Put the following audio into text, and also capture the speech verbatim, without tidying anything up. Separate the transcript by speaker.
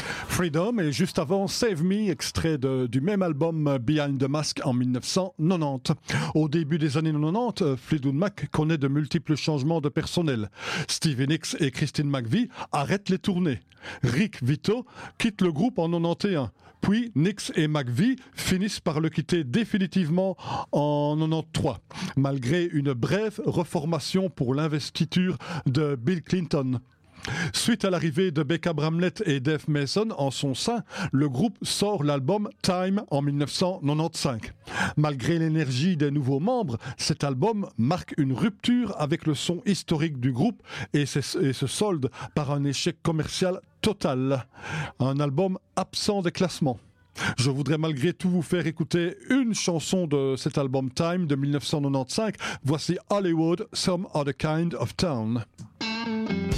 Speaker 1: Freedom et juste avant Save Me, extrait de, du même album Behind the Mask en dix-neuf cent quatre-vingt-dix. Au début des années quatre-vingt-dix, Fleetwood Mac connaît de multiples changements de personnel. Stevie Nicks et Christine McVie arrêtent les tournées. Rick Vito quitte le groupe en quatre-vingt-onze. Puis Nicks et McVie finissent par le quitter définitivement en quatre-vingt-treize, malgré une brève reformation pour l'investiture de Bill Clinton. Suite à l'arrivée de Becca Bramlett et Dave Mason en son sein, le groupe sort l'album Time en dix-neuf cent quatre-vingt-quinze. Malgré l'énergie des nouveaux membres, cet album marque une rupture avec le son historique du groupe et, et se solde par un échec commercial total. Un album absent des classements. Je voudrais malgré tout vous faire écouter une chanson de cet album Time de dix-neuf cent quatre-vingt-quinze. Voici Hollywood, Some Other Kind of Town.